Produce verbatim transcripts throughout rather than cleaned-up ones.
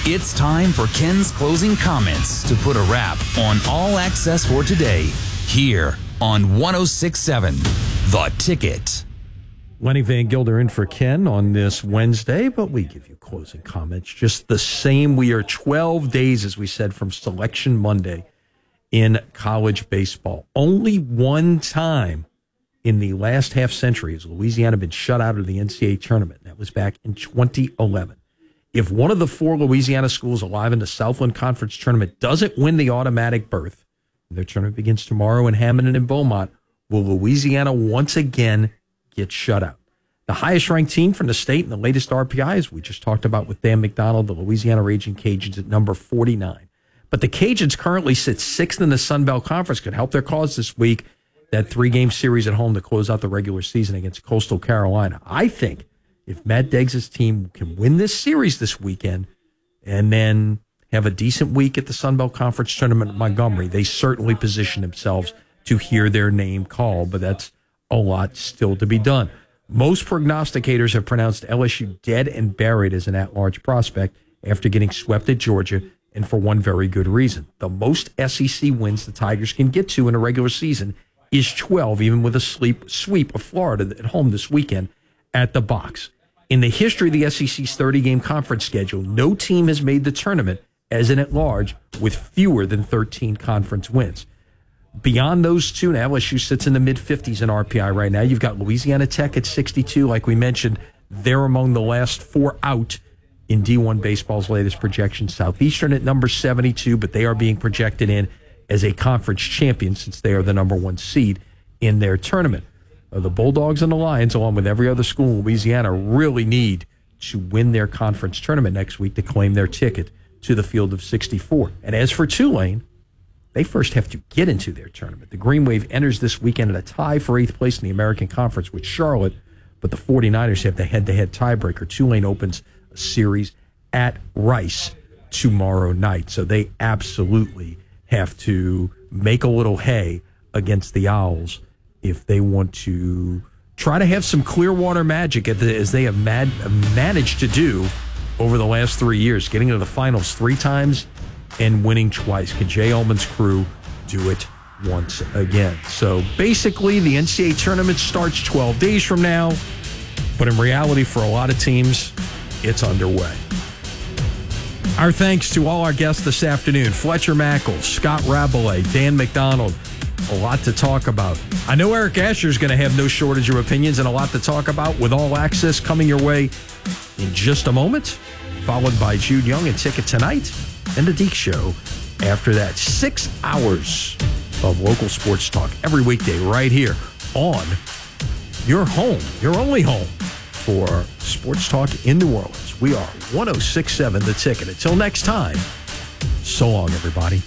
It's time for Ken's closing comments to put a wrap on All Access for today, here on one oh six point seven, The Ticket. Lenny Van Gilder in for Ken on this Wednesday, but we give you closing comments just the same. We are twelve days, as we said, from Selection Monday in college baseball. Only one time in the last half century has Louisiana been shut out of the N C double A tournament. That was back in twenty eleven. If one of the four Louisiana schools alive in the Southland Conference tournament doesn't win the automatic berth, their tournament begins tomorrow in Hammond and Beaumont, will Louisiana once again get shut out? The highest-ranked team from the state in the latest R P I, as we just talked about with Dan McDonald, the Louisiana Raging Cajuns at number forty-nine. But the Cajuns currently sit sixth in the Sun Belt Conference. Could help their cause this week, that three-game series at home to close out the regular season against Coastal Carolina. I think if Matt Deggs' team can win this series this weekend and then have a decent week at the Sun Belt Conference tournament at Montgomery, they certainly position themselves to hear their name called, but that's a lot still to be done. Most prognosticators have pronounced L S U dead and buried as an at-large prospect after getting swept at Georgia, and for one very good reason. The most S E C wins the Tigers can get to in a regular season is twelve, even with a sleep, sweep of Florida at home this weekend at the Box. In the history of the S E C's thirty-game conference schedule, no team has made the tournament as an at-large with fewer than thirteen conference wins. Beyond those two, now L S U sits in the mid-fifties in R P I right now. You've got Louisiana Tech at sixty-two. Like we mentioned, they're among the last four out in D one Baseball's latest projection. Southeastern at number seventy-two, but they are being projected in as a conference champion since they are the number one seed in their tournament. Uh, the Bulldogs and the Lions, along with every other school in Louisiana, really need to win their conference tournament next week to claim their ticket to the field of sixty-four. And as for Tulane, they first have to get into their tournament. The Green Wave enters this weekend at a tie for eighth place in the American Conference with Charlotte, but the forty-niners have the head-to-head tiebreaker. Tulane opens a series at Rice tomorrow night, so they absolutely have to make a little hay against the Owls if they want to try to have some Clearwater magic at the, as they have mad, managed to do over the last three years, getting to the finals three times and winning twice. Can Jay Ullman's crew do it once again? So basically, the N C double A tournament starts twelve days from now, but in reality, for a lot of teams, it's underway. Our thanks to all our guests this afternoon: Fletcher Mackles, Scott Rabelais, Dan McDonald. A lot to talk about. I know Eric Asher is going to have no shortage of opinions and a lot to talk about with All Access coming your way in just a moment, followed by Jude Young and Ticket Tonight and The Deke Show after that. Six hours of local sports talk every weekday right here on your home, your only home for sports talk in New Orleans. We are one oh six point seven The Ticket. Until next time, so long, everybody.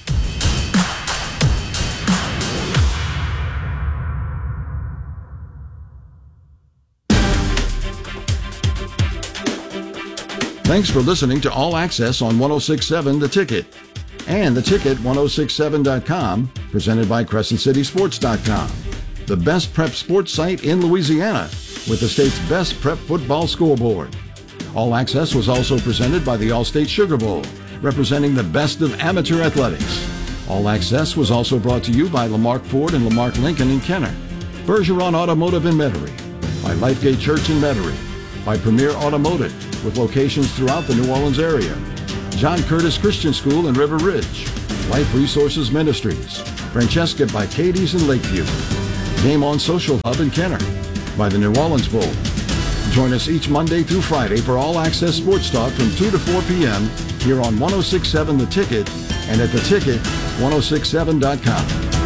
Thanks for listening to All Access on one oh six point seven The Ticket and The Ticket ten sixty-seven dot com, presented by Crescent City Sports dot com, the best prep sports site in Louisiana with the state's best prep football scoreboard. All Access was also presented by the Allstate Sugar Bowl, representing the best of amateur athletics. All Access was also brought to you by Lamarck Ford and Lamarck Lincoln in Kenner, Bergeron Automotive in Metairie, by Lifegate Church in Metairie, by Premier Automotive, with locations throughout the New Orleans area, John Curtis Christian School in River Ridge, Life Resources Ministries, Francesca by Katie's in Lakeview, Game On Social Hub in Kenner, by the New Orleans Bowl. Join us each Monday through Friday for All Access Sports Talk from two to four p.m. here on one oh six point seven The Ticket and at the ticket ten sixty-seven dot com.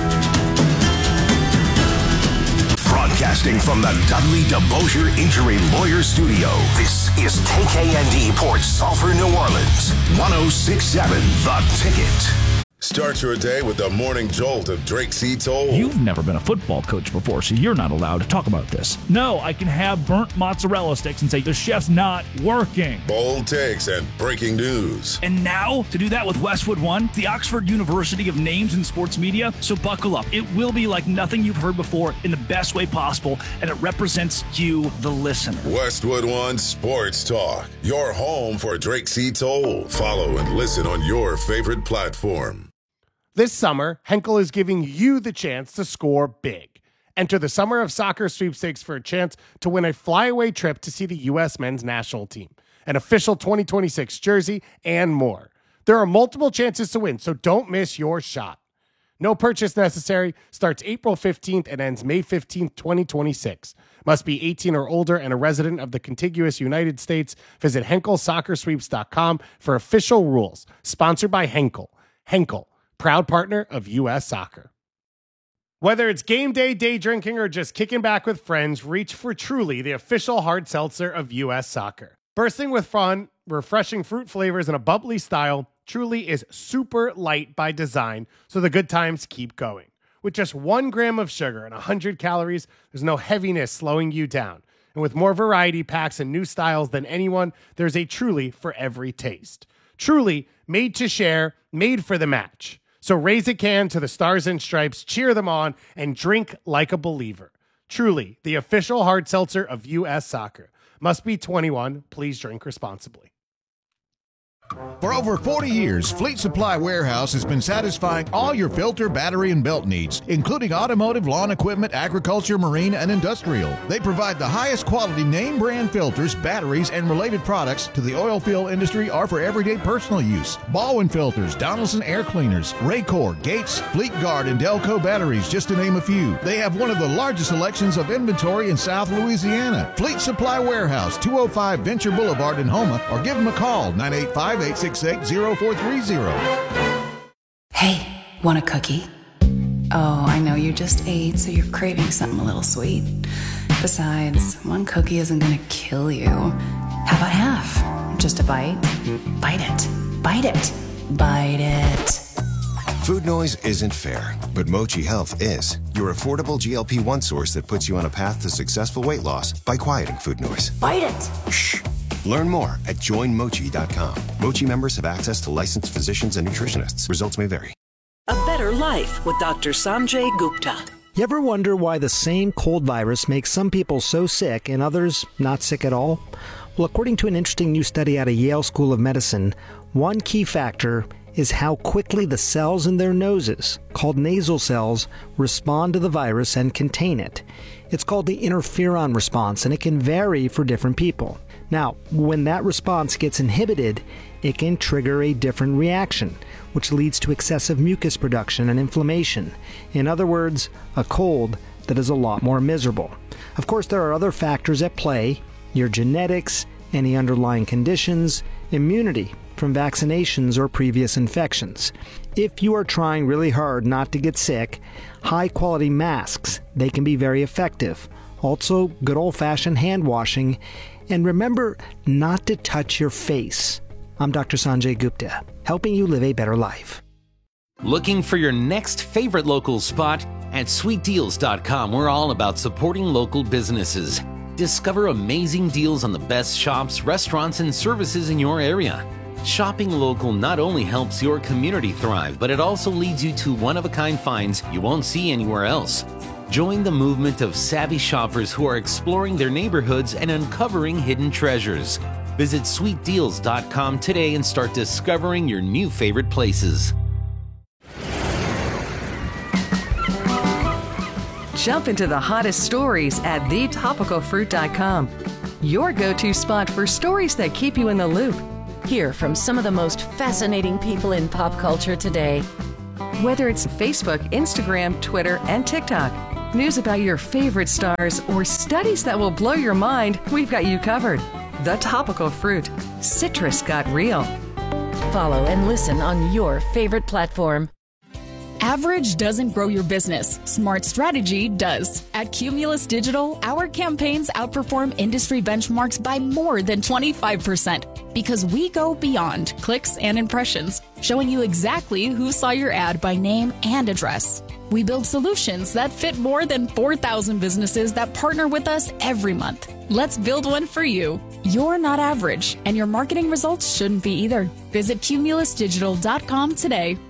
Broadcasting from the Dudley DeBosier Injury Lawyer Studio, this is K K N D Port Sulphur, New Orleans, one oh six point seven The Ticket. Start your day with the morning jolt of Drake C. Toll. You've never been a football coach before, so you're not allowed to talk about this. No, I can have burnt mozzarella sticks and say the chef's not working. Bold takes and breaking news. And now, to do that with Westwood One, the Oxford University of names in sports media. So buckle up. It will be like nothing you've heard before in the best way possible, and it represents you, the listener. Westwood One Sports Talk, your home for Drake C. Toll. Follow and listen on your favorite platform. This summer, Henkel is giving you the chance to score big. Enter the Summer of Soccer sweepstakes for a chance to win a flyaway trip to see the U S men's national team, an official twenty twenty-six jersey, and more. There are multiple chances to win, so don't miss your shot. No purchase necessary. Starts April fifteenth and ends May fifteenth, twenty twenty-six. Must be eighteen or older and a resident of the contiguous United States. Visit Henkel Soccer Sweeps dot com for official rules. Sponsored by Henkel. Henkel, proud partner of U S Soccer. Whether it's game day, day drinking, or just kicking back with friends, reach for Truly, the official hard seltzer of U S Soccer. Bursting with fun, refreshing fruit flavors, and a bubbly style, Truly is super light by design, so the good times keep going. With just one gram of sugar and one hundred calories, there's no heaviness slowing you down. And with more variety packs and new styles than anyone, there's a Truly for every taste. Truly, made to share, made for the match. So raise a can to the Stars and Stripes, cheer them on, and drink like a believer. Truly, the official hard seltzer of U S Soccer. Must be twenty-one. Please drink responsibly. For over forty years, Fleet Supply Warehouse has been satisfying all your filter, battery, and belt needs, including automotive, lawn equipment, agriculture, marine, and industrial. They provide the highest quality name brand filters, batteries, and related products to the oil field industry or for everyday personal use. Baldwin filters, Donaldson air cleaners, Raycor, Gates, Fleet Guard, and Delco batteries, just to name a few. They have one of the largest selections of inventory in South Louisiana. Fleet Supply Warehouse, two oh five Venture Boulevard in Houma, or give them a call, nine eight five, eight six eight, zero four three zero. Hey, want a cookie? Oh, I know you just ate, so you're craving something a little sweet. Besides, one cookie isn't gonna kill you. How about half? Just a bite? Bite it. Bite it. Bite it. Food noise isn't fair, but Mochi Health is. Your affordable G L P one source that puts you on a path to successful weight loss by quieting food noise. Bite it. Shh. Learn more at join mochi dot com. Mochi members have access to licensed physicians and nutritionists. Results may vary. A better life with Doctor Sanjay Gupta. You ever wonder why the same cold virus makes some people so sick and others not sick at all? Well, according to an interesting new study out of Yale School of Medicine, one key factor is how quickly the cells in their noses, called nasal cells, respond to the virus and contain it. It's called the interferon response, and it can vary for different people. Now, when that response gets inhibited, it can trigger a different reaction, which leads to excessive mucus production and inflammation. In other words, a cold that is a lot more miserable. Of course, there are other factors at play: your genetics, any underlying conditions, immunity from vaccinations or previous infections. If you are trying really hard not to get sick, high-quality masks, they can be very effective. Also, good old-fashioned hand washing. And remember not to touch your face. I'm Doctor Sanjay Gupta, helping you live a better life. Looking for your next favorite local spot? At sweet deals dot com, we're all about supporting local businesses. Discover amazing deals on the best shops, restaurants, and services in your area. Shopping local not only helps your community thrive, but it also leads you to one-of-a-kind finds you won't see anywhere else. Join the movement of savvy shoppers who are exploring their neighborhoods and uncovering hidden treasures. Visit sweet deals dot com today and start discovering your new favorite places. Jump into the hottest stories at the topical fruit dot com. Your go-to spot for stories that keep you in the loop. Hear from some of the most fascinating people in pop culture today. Whether it's Facebook, Instagram, Twitter, and TikTok, news about your favorite stars, or studies that will blow your mind, we've got you covered. The Topical Fruit. Citrus got real. Follow and listen on your favorite platform. Average doesn't grow your business. Smart strategy does. At Cumulus Digital, our campaigns outperform industry benchmarks by more than twenty-five percent. Because we go beyond clicks and impressions, showing you exactly who saw your ad by name and address. We build solutions that fit more than four thousand businesses that partner with us every month. Let's build one for you. You're not average, and your marketing results shouldn't be either. Visit Cumulus Digital dot com today